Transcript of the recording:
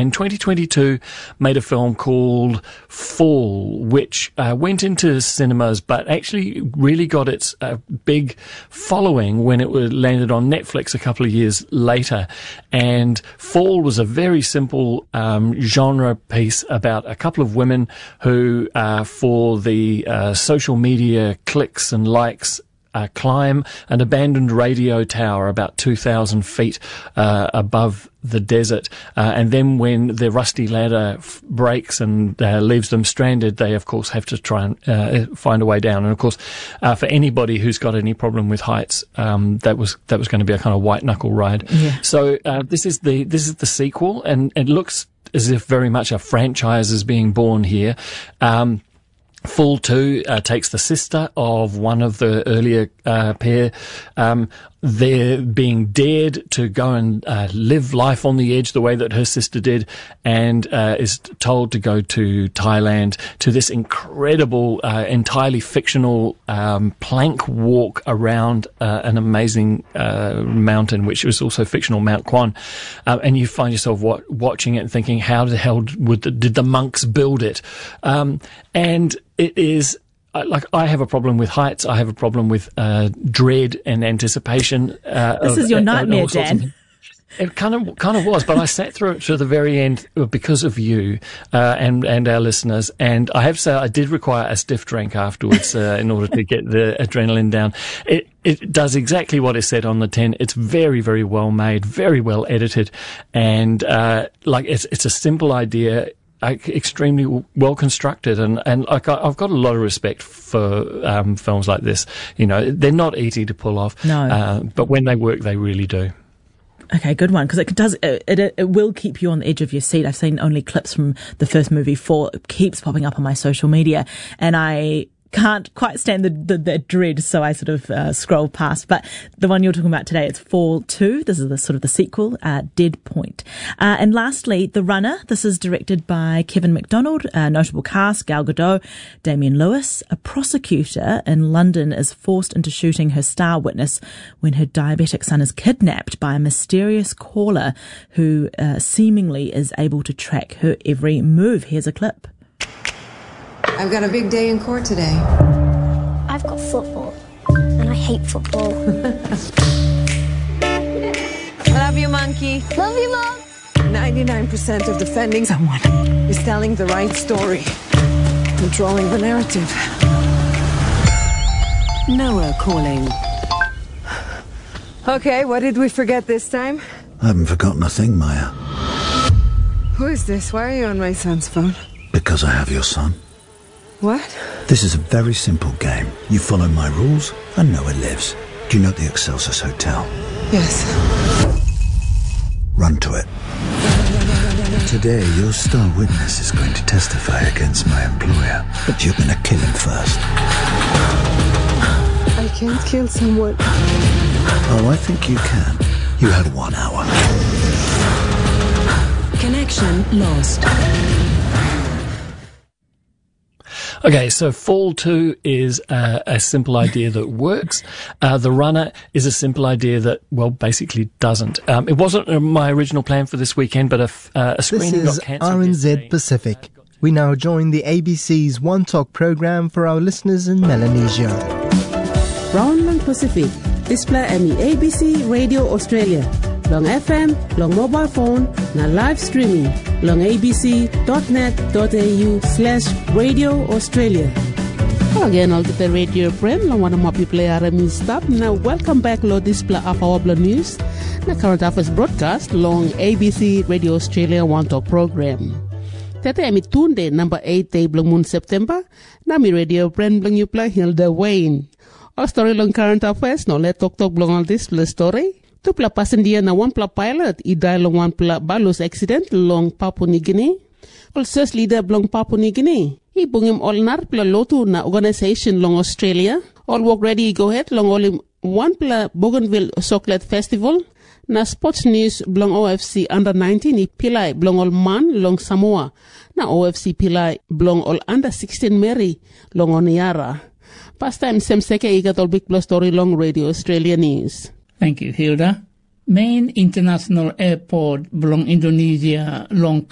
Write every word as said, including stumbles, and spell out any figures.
in twenty twenty-two made a film called Fall, which uh, went into cinemas, but actually really got its uh, big following when it was landed on Netflix a couple of years later. And Fall was a very simple um, genre piece about a couple of women who, uh, for the uh, social media clicks and likes, Uh, climb an abandoned radio tower about two thousand feet uh, above the desert. Uh, and then when the rusty ladder f- breaks and uh, leaves them stranded, they, of course, have to try and uh, find a way down. And, of course, uh, for anybody who's got any problem with heights, um, that was that was going to be a kind of white-knuckle ride. Yeah. So uh, this is the this is the sequel, and it looks as if very much a franchise is being born here. Um Fall two uh, takes the sister of one of the earlier uh, pair. Um, they're being dared to go and uh, live life on the edge the way that her sister did, and uh, is told to go to Thailand to this incredible, uh, entirely fictional um, plank walk around uh, an amazing uh, mountain, which was also fictional, Mount Kwan. Uh, and you find yourself wa- watching it and thinking, how the hell would the, did the monks build it? Um, and it is, like, I have a problem with heights. I have a problem with uh, dread and anticipation. Uh, this of, is your uh, nightmare, Dan. It kind of kind of was, but I sat through it to the very end because of you uh, and and our listeners. And I have to say, I did require a stiff drink afterwards uh, in order to get the adrenaline down. It it does exactly what is said on the tin. It's very very well made, very well edited, and uh, like it's it's a simple idea. Extremely well constructed, and and like I've got a lot of respect for um, films like this. You know, they're not easy to pull off. No, uh, but when they work, they really do. Okay, good one, because it does it, it it will keep you on the edge of your seat. I've seen only clips from the first movie. Fall, it keeps popping up on my social media, and I can't quite stand the, the, the dread, so I sort of uh, scroll past. But the one you're talking about today, it's Fall two. This is the sort of the sequel, uh, Dead Point. Uh, and lastly, The Runner. This is directed by Kevin MacDonald. A notable cast, Gal Gadot, Damian Lewis. A prosecutor in London is forced into shooting her star witness when her diabetic son is kidnapped by a mysterious caller who uh, seemingly is able to track her every move. Here's a clip. I've got a big day in court today. I've got football, and I hate football. Love you, monkey. Love you, Mom. ninety-nine percent of defending someone is telling the right story, controlling the narrative. Noah calling. Okay, what did we forget this time? I haven't forgotten a thing, Maya. Who is this? Why are you on my son's phone? Because I have your son. What? This is a very simple game. You follow my rules, and Noah lives. Do you know the Excelsis Hotel? Yes. Run to it. Today, your star witness is going to testify against my employer, but you're going to kill him first. I can't kill someone. Oh, I think you can. You had one hour. Connection lost. Okay, so Fall two is uh, a simple idea that works. Uh, The Runner is a simple idea that, well, basically doesn't. Um, it wasn't uh, my original plan for this weekend, but a, f- uh, a screening This is got cancelled. R N Z yesterday. Pacific. We now join the A B C's One Talk program for our listeners in Melanesia. Brownland Pacific, display M E A B C Radio Australia. Long F M, long mobile phone, na live streaming. Long abc.net.au slash Radio Australia. Again, all the radio friend, long one of my play R M E stop. Now, welcome back, lo display of our news. Na current affairs broadcast, long A B C Radio Australia One Talk program. Tete emi tunde number eight day blong moon September. Na mi radio friend blong you play Hilda Wayne. Our story long current affairs, no let talk talk blong all display story. Tu pla passenger na one pla pilot i die long one pla balus accident long Papua New Guinea. Also leader blong Papua New Guinea. I bungim all nar pla lotu na organization long Australia. All work ready go ahead long all one pla Bougainville Chocolate Festival. Na sports news blong O F C under nineteen i pilai blong all man long Samoa. Na O F C pilai blong all under sixteen Mary long Oniara. Past time sem seke igat all big plus story long Radio Australia news. Thank you, Hilda. Main International Airport belong Indonesia long